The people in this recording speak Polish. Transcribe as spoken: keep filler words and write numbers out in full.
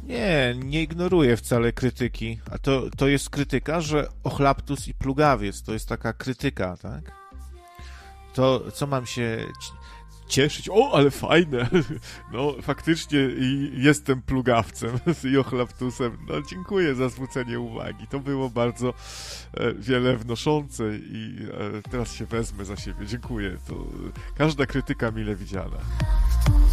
Nie, nie ignoruję wcale krytyki. A to, to jest krytyka, że ochlaptus i plugawiec, to jest taka krytyka, tak? To co mam się cieszyć? O, ale fajne! No, faktycznie i jestem plugawcem i ochlaptusem. No, dziękuję za zwrócenie uwagi. To było bardzo e, wiele wnoszące i e, teraz się wezmę za siebie. Dziękuję. To każda krytyka mile widziana.